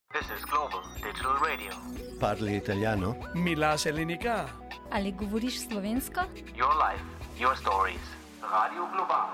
This is Global Digital Radio. Parli italiano? Mila Selenika. Ali govoriš slovensko? Your life, your stories. Radio Global.